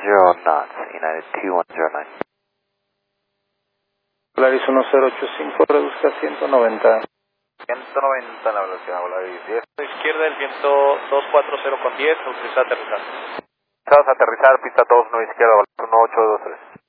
knots, United 2109. Polaris 1085, reduzca a 190. 190 la velocidad, Volaris 10. Izquierda, el viento 240 con 10, autoriza aterrizar. Vamos a aterrizar, pista 29 izquierda, Volaris 1823.